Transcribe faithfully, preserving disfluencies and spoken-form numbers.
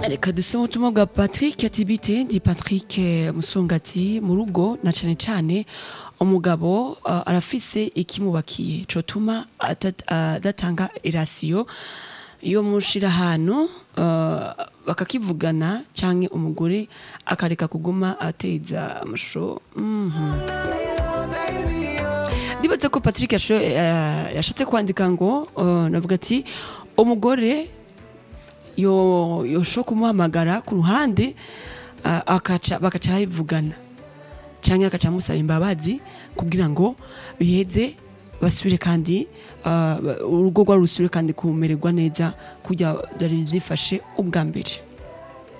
reka dusome ubutumwa bwa Patrick ati bite ndi Patrick eh, Musongati mu rugo na cane cane umugabo uh, arafise ikimubakiye cotuma adatanga irasiyo iyo mushira hano uh, bakakivugana canke umugore akareka kuguma ateza amashusho mhm Dibaza ko Patrick yasho uh, yashatse kwandika ngo uh, navuga ati umugore yo yosho kumuhamagara ku ruhande uh, akaca bakaca bivugana canke akaca musaba imbabazi kugira ngo biheze basubire kandi uh, urugo rwa rusubire kandi kumererwa neza kujya byari byifashe ubwa mbere.